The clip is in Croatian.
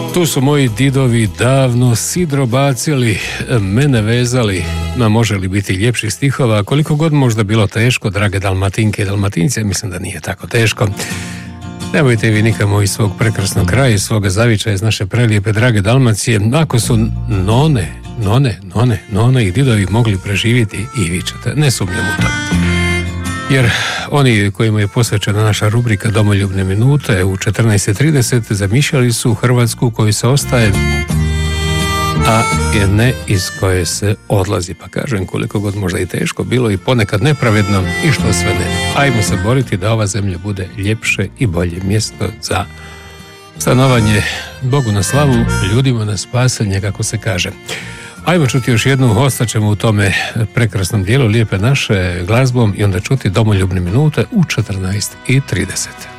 Tu su moji didovi davno sidro bacili, mene vezali, ma može li biti ljepših stihova, koliko god možda bilo teško, drage Dalmatinke i Dalmatince, mislim da nije tako teško. Nemojte vi nikamo iz svog prekrasnog kraja, iz svoga zavičaja, iz naše prelijepe drage Dalmacije. Ako su none i didovi mogli preživjeti, i vi ćete, ne sumnjam u to. Jer oni kojima je posvećena naša rubrika Domoljubne minute u 14:30 zamišljali su Hrvatsku u kojoj se ostaje, a ne iz koje se odlazi. Pa kažem, koliko god možda i teško bilo i ponekad nepravedno i što sve ne. Ajmo se boriti da ova zemlja bude ljepše i bolje mjesto za stanovanje. Bogu na slavu, ljudima na spasanje, kako se kaže. Ajmo čuti još jednu, ostaćemo u tome prekrasnom dijelu Lijepe naše glazbom i onda čuti Domoljubne minute u 14:30.